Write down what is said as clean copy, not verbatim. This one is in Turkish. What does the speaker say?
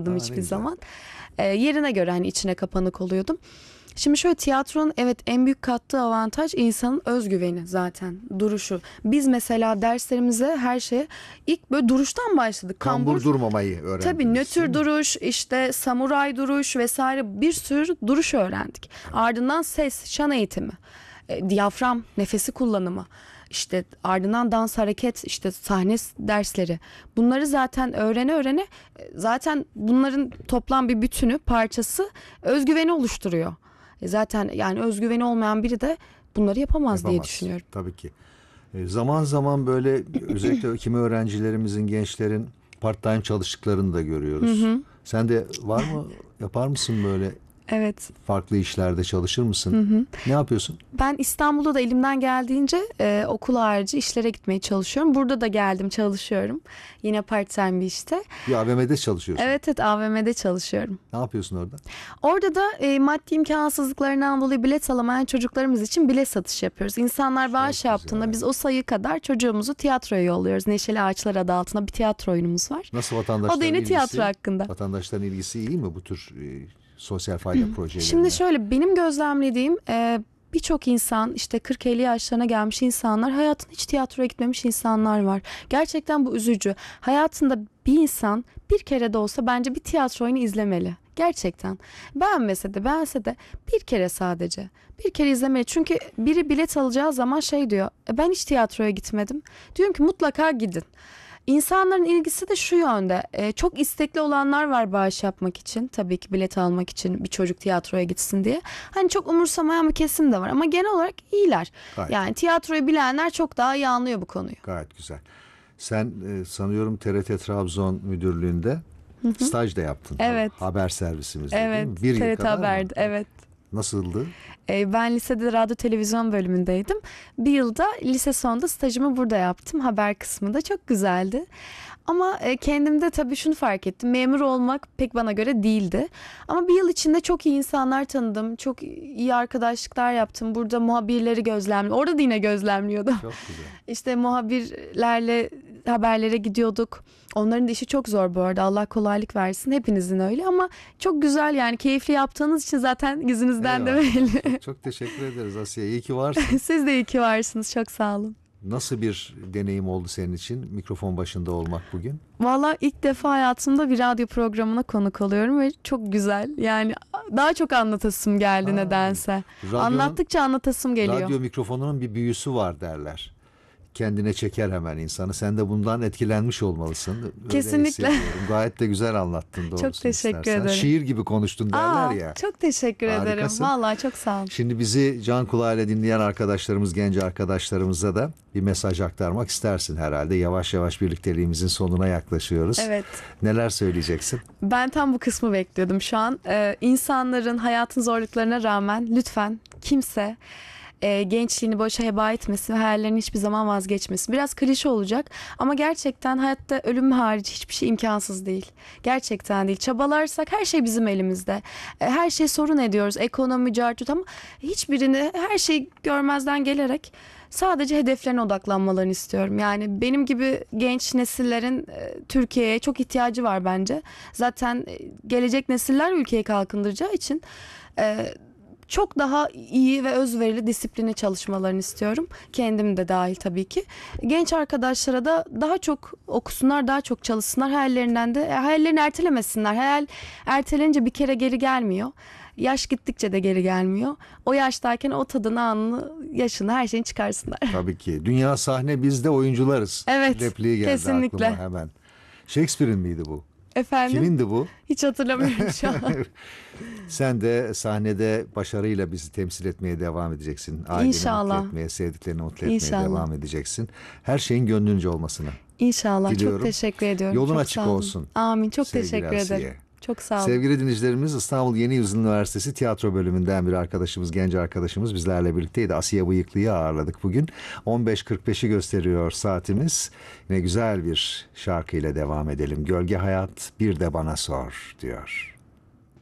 açmadım Ne hiçbir güzel. zaman. Yerine göre hani içine kapanık oluyordum. Şimdi şöyle, tiyatronun evet en büyük kattığı avantaj insanın özgüveni zaten, duruşu. Biz mesela derslerimize her şeye ilk böyle duruştan başladık. Kambur durmamayı öğrendiniz. Tabii, değil nötr mi? duruş, işte samuray duruş vesaire, bir sürü duruş öğrendik. Ardından ses, şan eğitimi, diyafram, nefesi kullanımı, işte ardından dans, hareket, işte sahne dersleri. Bunları zaten öğrene zaten bunların toplam bir bütünü, parçası özgüveni oluşturuyor. Zaten yani özgüveni olmayan biri de bunları yapamaz diye düşünüyorum. Tabii ki. Zaman zaman böyle özellikle kimi öğrencilerimizin, gençlerin part-time çalıştıklarını da görüyoruz. Sen de var mı? Yapar mısın böyle Evet. farklı işlerde çalışır mısın? Ne yapıyorsun? Ben İstanbul'da da elimden geldiğince okul harici işlere gitmeye çalışıyorum. Burada da geldim, çalışıyorum. Yine part-time bir işte. Bir AVM'de çalışıyorsun. Evet, AVM'de çalışıyorum. Ne yapıyorsun orada? Orada da maddi imkansızlıklarından dolayı bilet alamayan çocuklarımız için bilet satışı yapıyoruz. İnsanlar bağış güzel. yaptığında biz o sayı kadar çocuğumuzu tiyatroya yolluyoruz. Neşeli Ağaçlar adı altında bir tiyatro oyunumuz var. Nasıl vatandaşların O da yine ilgisi? tiyatro hakkında. Vatandaşların ilgisi iyi mi bu tür sosyal fayda projelerine? Şimdi şöyle, benim gözlemlediğim birçok insan, işte 40-50 yaşlarına gelmiş insanlar, hayatında hiç tiyatroya gitmemiş insanlar var. Gerçekten bu üzücü. Hayatında bir insan bir kere de olsa bence bir tiyatro oyunu izlemeli. Gerçekten. Beğenmese de bir kere, sadece. Bir kere izlemeli. Çünkü biri bilet alacağı zaman şey diyor. Ben hiç tiyatroya gitmedim. Diyorum ki mutlaka gidin. İnsanların ilgisi de şu yönde. Çok istekli olanlar var bağış yapmak için. Tabii ki bilet almak için, bir çocuk tiyatroya gitsin diye. Hani çok umursamayan bir kesim de var ama genel olarak iyiler. Gayet. Yani tiyatroyu bilenler çok daha iyi anlıyor bu konuyu. Gayet güzel. Sen sanıyorum TRT Trabzon Müdürlüğü'nde staj da yaptın. Evet. Haber servisimizde Evet, değil mi? Bir yıl TRT kadar mı? Haber'di. Evet. Nasıldı? Ben lisede radyo televizyon bölümündeydim. Bir yılda lise sonunda stajımı burada yaptım. Haber kısmında çok güzeldi. Ama kendimde tabii şunu fark ettim. Memur olmak pek bana göre değildi. Ama bir yıl içinde çok iyi insanlar tanıdım. Çok iyi arkadaşlıklar yaptım. Burada muhabirleri gözlemledim. Orada da yine gözlemliyordum. Çok güzel. İşte muhabirlerle haberlere gidiyorduk. Onların da işi çok zor bu arada. Allah kolaylık versin. Hepinizin öyle ama çok güzel, yani keyifli yaptığınız için zaten yüzünüzden de belli. Çok, çok teşekkür ederiz Asiye. İyi ki varsın. Siz de iyi ki varsınız. Çok sağ olun. Nasıl bir deneyim oldu senin için mikrofon başında olmak bugün? Valla ilk defa hayatımda bir radyo programına konuk oluyorum ve çok güzel. Yani daha çok anlatasım geldi nedense. Anlattıkça anlatasım geliyor. Radyo mikrofonunun bir büyüsü var derler. Kendine çeker hemen insanı. Sen de bundan etkilenmiş olmalısın. Öyle Kesinlikle. hissediyorum. Gayet de güzel anlattın doğrusunu Çok teşekkür istersen. ederim. Şiir gibi konuştun derler ya. Çok teşekkür ederim. Harikasın. Valla çok sağ olun. Şimdi bizi can kulağıyla dinleyen arkadaşlarımız, genç arkadaşlarımıza da bir mesaj aktarmak istersin herhalde. Yavaş yavaş birlikteliğimizin sonuna yaklaşıyoruz. Evet. Neler söyleyeceksin? Ben tam bu kısmı bekliyordum şu an. İnsanların hayatın zorluklarına rağmen lütfen kimse gençliğini boşa heba etmesin ve hayallerini hiçbir zaman vazgeçmesin. Biraz klişe olacak ama gerçekten hayatta ölüm harici hiçbir şey imkansız değil. Gerçekten değil. Çabalarsak her şey bizim elimizde. Her şey sorun ediyoruz. Ekonomi, cartut, ama hiçbirini, her şeyi görmezden gelerek sadece hedeflerine odaklanmalarını istiyorum. Yani benim gibi genç nesillerin Türkiye'ye çok ihtiyacı var bence. Zaten gelecek nesiller ülkeyi kalkındıracağı için çok daha iyi ve özverili, disiplinli çalışmalarını istiyorum. Kendim de dahil tabii ki. Genç arkadaşlara da daha çok okusunlar, daha çok çalışsınlar. Hayallerini ertelemesinler. Hayal ertelenince bir kere geri gelmiyor. Yaş gittikçe de geri gelmiyor. O yaştayken o tadını, anını, yaşını, her şeyini çıkarsınlar. Tabii ki. Dünya sahne, biz de oyuncularız. Evet, Repliği geldi kesinlikle. aklıma hemen. Shakespeare'in miydi bu? Efendim? Kimindi bu? Hiç hatırlamıyorum şu an. Sen de sahnede başarıyla bizi temsil etmeye devam edeceksin. Aileni İnşallah. mutlu etmeye, sevdiklerini mutlu etmeye İnşallah. devam edeceksin. Her şeyin gönlünce olmasını İnşallah. diliyorum. Çok teşekkür ediyorum. Yolun çok açık sağ olun. olsun. Amin. Çok Sevgili teşekkür Asiye. ederim. Çok sağ olun. Sevgili dinleyicilerimiz, İstanbul Yeni Yüzyıl Üniversitesi tiyatro bölümünden bir arkadaşımız, genç arkadaşımız bizlerle birlikteydi. Asiye Bıyıklı'yı ağırladık bugün. 15.45'i gösteriyor saatimiz. Yine güzel bir şarkıyla devam edelim. Gölge Hayat Bir de Bana Sor diyor.